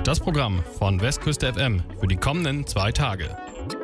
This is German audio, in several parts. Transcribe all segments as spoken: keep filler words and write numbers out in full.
Das Programm von Westküste F M für die kommenden zwei Tage.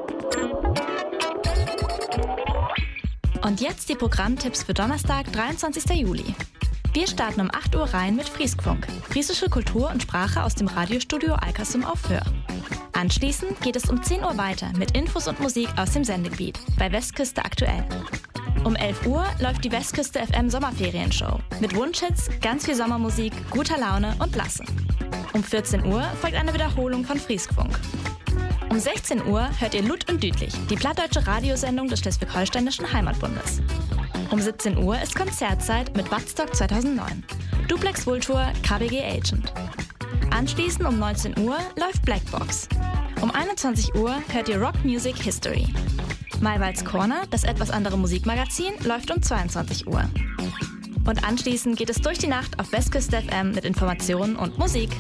Und jetzt die Programmtipps für Donnerstag, dreiundzwanzigsten Juli. Wir starten um acht Uhr rein mit Frieskfunk, friesische Kultur und Sprache aus dem Radiostudio Alkersum auf Föhr. Anschließend geht es um zehn Uhr weiter mit Infos und Musik aus dem Sendegebiet bei Westküste aktuell. Um elf Uhr läuft die Westküste F M Sommerferienshow mit Wunschhits, ganz viel Sommermusik, guter Laune und Lasse. Um vierzehn Uhr folgt eine Wiederholung von Frieskfunk. Um sechzehn Uhr hört ihr Lud und Dütlich, die plattdeutsche Radiosendung des Schleswig-Holsteinischen Heimatbundes. Um siebzehn Uhr ist Konzertzeit mit Woodstock zweitausendneun. Duplex Vultur, K B G Agent. Anschließend um neunzehn Uhr läuft Blackbox. Um einundzwanzig Uhr hört ihr Rock Music History. Maywalds Corner, das etwas andere Musikmagazin, läuft um zweiundzwanzig Uhr. Und anschließend geht es durch die Nacht auf Westküste F M mit Informationen und Musik.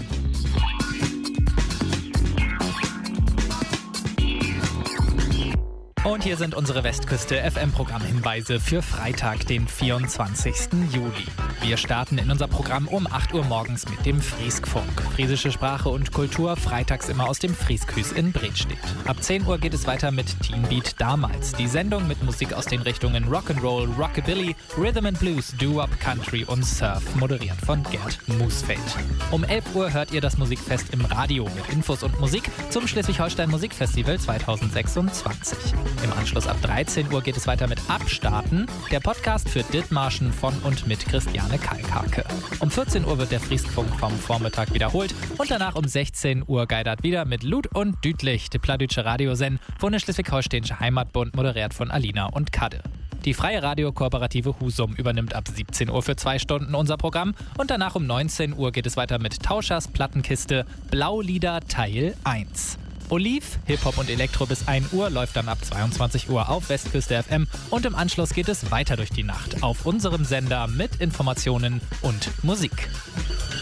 Und hier sind unsere Westküste F M-Programmhinweise für Freitag, den vierundzwanzigsten Juli. Wir starten in unser Programm um acht Uhr morgens mit dem Frieskfunk. Friesische Sprache und Kultur, freitags immer aus dem Frieskhüs in Bredstedt. Ab zehn Uhr geht es weiter mit Teenbeat damals. Die Sendung mit Musik aus den Richtungen Rock'n'Roll, Rockabilly, Rhythm and Blues, Doo-Wop, Country und Surf, moderiert von Gerd Musfeld. Um elf Uhr hört ihr das Musikfest im Radio mit Infos und Musik zum Schleswig-Holstein Musikfestival zweitausendsechsundzwanzig. Im Anschluss ab dreizehn Uhr geht es weiter mit Abstarten, der Podcast für Dithmarschen von und mit Christiane Kalkhake. Um vierzehn Uhr wird der Frieskfunk vom Vormittag wiederholt und danach um sechzehn Uhr geidert wieder mit Lud und Dütlich, die plattdeutsche Radiosendung von der Schleswig-Holsteinische Heimatbund, moderiert von Alina und Kadde. Die freie Radiokooperative Husum übernimmt ab siebzehn Uhr für zwei Stunden unser Programm und danach um neunzehn Uhr geht es weiter mit Tauschers Plattenkiste Blaulieder Teil eins. Oliv, Hip-Hop und Elektro bis ein Uhr läuft dann ab zweiundzwanzig Uhr auf Westküste F M und im Anschluss geht es weiter durch die Nacht auf unserem Sender mit Informationen und Musik.